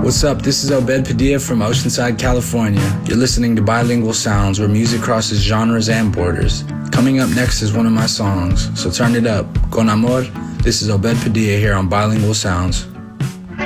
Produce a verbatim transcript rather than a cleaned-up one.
What's up? This is Obed Padilla from Oceanside, California. You're listening to Bilingual Sounds, where music crosses genres and borders. Coming up next is one of my songs, so turn it up. Con amor, this is Obed Padilla here on Bilingual Sounds.